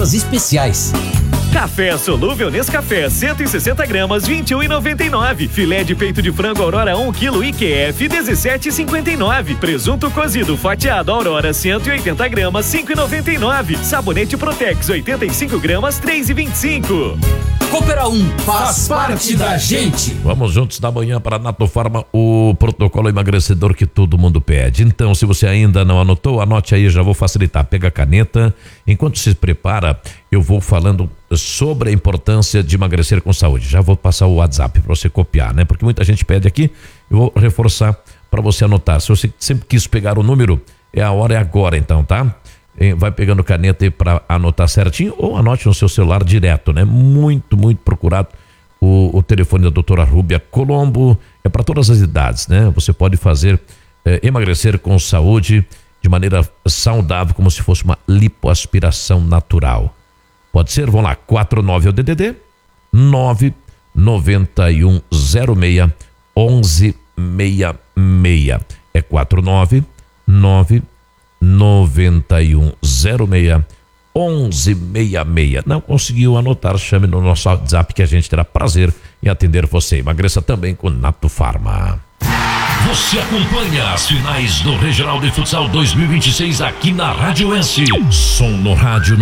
especiais. Café solúvel Nescafé 160 gramas 21,99. Filé de peito de frango Aurora 1 kg IQF 17,59. Presunto cozido fatiado Aurora 180 gramas 5,99. Sabonete Protex 85 gramas 3,25. Coopera 1 faz parte da gente. Vamos juntos da manhã para a Nato Farma, o protocolo emagrecedor que todo mundo pede. Então, se você ainda não anotou, anote aí, já vou facilitar. Pega a caneta. Enquanto se prepara, eu vou falando sobre a importância de emagrecer com saúde. Já vou passar o WhatsApp para você copiar, né? Porque muita gente pede aqui, eu vou reforçar para você anotar. Se você sempre quis pegar o número, é a hora, é agora então, tá? Vai pegando caneta aí para anotar certinho ou anote no seu celular direto, né? Muito procurado o telefone da doutora Rúbia Colombo, é para todas as idades, né? Você pode fazer emagrecer com saúde de maneira saudável, como se fosse uma lipoaspiração natural. Pode ser, vamos lá, 49 é o DDD, 99106-1166. É 4999106-1166. Não conseguiu anotar? Chame no nosso WhatsApp que a gente terá prazer em atender você. Emagreça também com Nato Farma. Você acompanha as finais do Regional de Futsal 2026 aqui na Rádio S. Som no rádio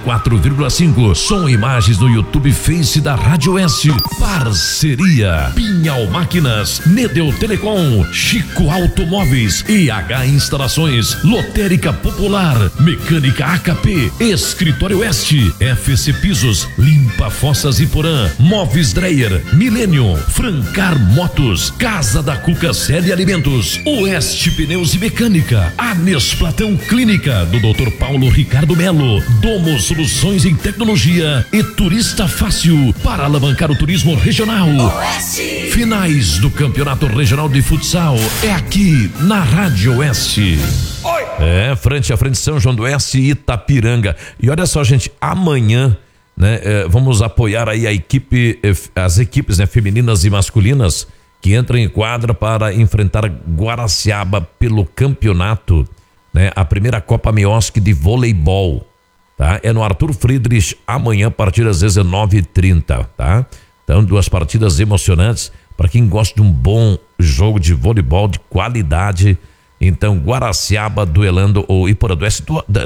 94,5. Som e imagens no YouTube Face da Rádio S. Parceria Pinhal Máquinas, Nedeu Telecom, Chico Automóveis, IH Instalações, Lotérica Popular, Mecânica AKP, Escritório Oeste, FC Pisos, Limpa Fossas e Porã, Móveis Dreyer, Millennium, Francar Motos, Casa da Cuca Série Alimentos, Oeste Pneus e Mecânica, Anes Platão Clínica do Dr. Paulo Ricardo Melo, Domo Soluções em Tecnologia e Turista Fácil para alavancar o turismo regional. Oeste. Finais do Campeonato Regional de Futsal é aqui na Rádio Oeste. Frente a frente São João do Oeste e Itapiranga. E olha só, gente, amanhã, né, vamos apoiar aí as equipes, né, femininas e masculinas que entram em quadra para enfrentar Guaraciaba pelo campeonato, né? A primeira Copa Mioski de voleibol, tá? É no Arthur Friedrich amanhã a partir das 19h30, tá? Então, duas partidas emocionantes para quem gosta de um bom jogo de voleibol de qualidade. Então, Guaraciaba duelando, ou Iporã do Oeste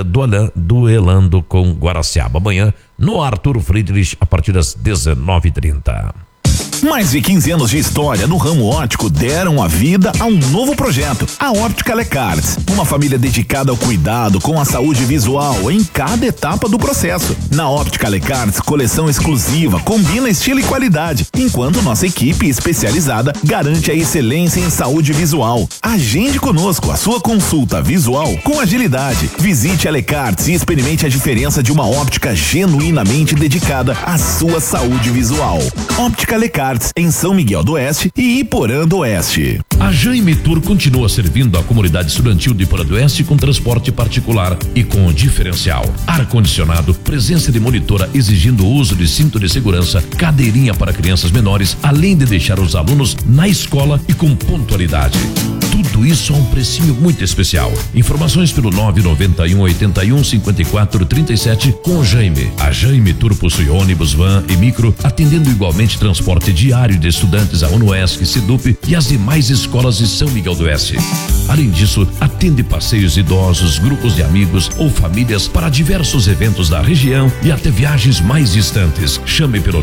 duelando com Guaraciaba amanhã no Arthur Friedrich a partir das 19h30. Mais de 15 anos de história no ramo óptico deram a vida a um novo projeto, a Óptica Lecards, uma família dedicada ao cuidado com a saúde visual em cada etapa do processo. Na Óptica Lecards, coleção exclusiva combina estilo e qualidade, enquanto nossa equipe especializada garante a excelência em saúde visual. Agende conosco a sua consulta visual com agilidade. Visite a Lecards e experimente a diferença de uma óptica genuinamente dedicada à sua saúde visual. Óptica Lecards em São Miguel do Oeste e Iporã do Oeste. A Jaime Tour continua servindo a comunidade estudantil de Iporã do Oeste com transporte particular e com diferencial, ar-condicionado, presença de monitora exigindo o uso de cinto de segurança, cadeirinha para crianças menores, além de deixar os alunos na escola e com pontualidade. Tudo isso a um precinho muito especial. Informações pelo 991815437 com o Jaime. A Jaime Tour possui ônibus, van e micro, atendendo igualmente transporte diário de estudantes da UNOESC, SEDUP e as demais escolas de São Miguel do Oeste. Além disso, atende passeios idosos, grupos de amigos ou famílias para diversos eventos da região e até viagens mais distantes. Chame pelo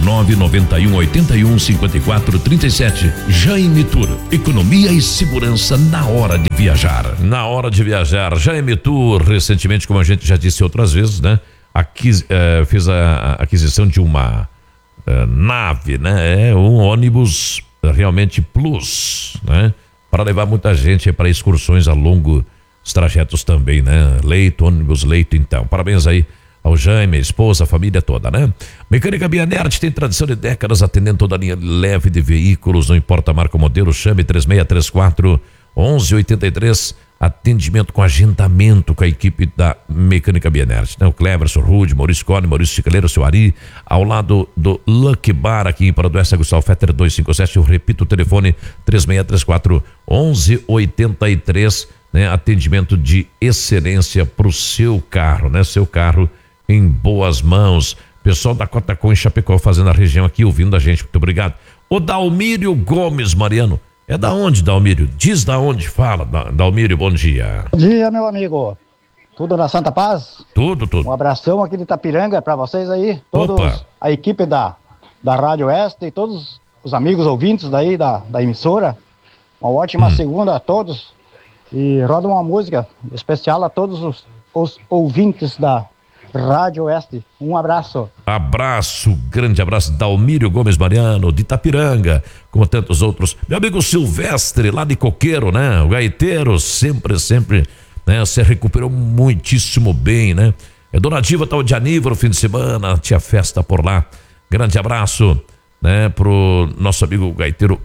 991815437. Jaime Tour, economia e segurança na hora de viajar. Na hora de viajar, Jaime Tour, recentemente, como a gente já disse outras vezes, né? Fez a aquisição de uma nave, né? Um ônibus realmente plus, né? Para levar muita gente para excursões a longos trajetos também, né? Ônibus leito, então. Parabéns aí ao Jaime, a esposa, a família toda, né? Mecânica Bianert tem tradição de décadas atendendo toda a linha leve de veículos, não importa a marca ou modelo, chame 3634-1183, atendimento com agendamento com a equipe da Mecânica Bianert, né? O Cleverson, Rude, Maurício Cone, Maurício Cicaleiro, seu Ari, ao lado do Lucky Bar aqui em Iporã do Oeste, Gustavo Fetter 257, eu repito o telefone 3634-1183, né? Atendimento de excelência para o seu carro, né? Seu carro em boas mãos. Pessoal da Cotacom em Chapecó fazendo a região aqui, ouvindo a gente, muito obrigado. O Dalmírio Gomes Mariano, é da onde, Dalmírio? Diz da onde, fala, Dalmírio, bom dia. Bom dia, meu amigo. Tudo na Santa Paz? Tudo. Um abração aqui de Itapiranga pra vocês aí, a equipe da Rádio Oeste e todos os amigos ouvintes daí da emissora. Uma ótima segunda a todos e roda uma música especial a todos os ouvintes da Rádio Oeste. Um abraço. Grande abraço, Dalmírio Gomes Mariano, de Itapiranga, como tantos outros. Meu amigo Silvestre, lá de Coqueiro, né? O gaiteiro, sempre, né? Se recuperou muitíssimo bem, né? Dona Diva tá de Anívar no fim de semana, tinha festa por lá. Grande abraço, né? Pro nosso amigo gaiteiro,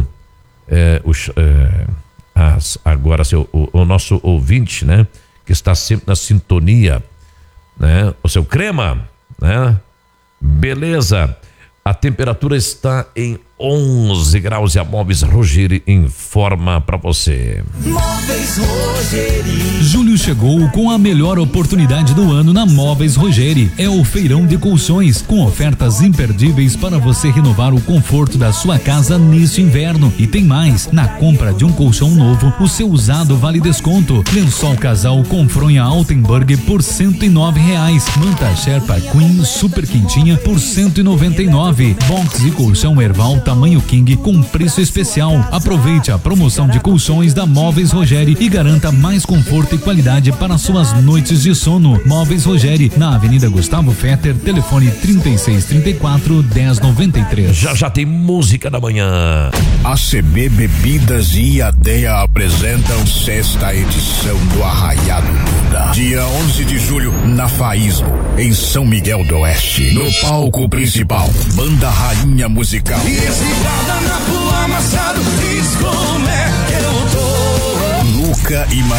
agora o nosso ouvinte, né? Que está sempre na sintonia, né? O seu Crema, né? Beleza. A temperatura está em 11 graus e a Móveis Rogeri informa para você. Móveis Rogeri. Julho chegou com a melhor oportunidade do ano na Móveis Rogeri. É o feirão de colchões, com ofertas imperdíveis para você renovar o conforto da sua casa neste inverno. E tem mais, na compra de um colchão novo, o seu usado vale desconto. Lençol casal com fronha Altenburg por R$109. Manta Sherpa Queen super quentinha por R$199. Box e colchão Erval tamanho King com preço especial. Aproveite a promoção de colchões da Móveis Rogeri e garanta mais conforto e qualidade para suas noites de sono. Móveis Rogeri, na Avenida Gustavo Fetter, telefone 3634-1093. Já tem música da manhã. ACB Bebidas e ADEA apresentam 6ª edição do Arraiado Duda. Dia 11 de julho, na Faísmo, em São Miguel do Oeste. No palco principal, Banda Rainha Musical. E esse guardanapo amassado diz como é que eu tô. Luca e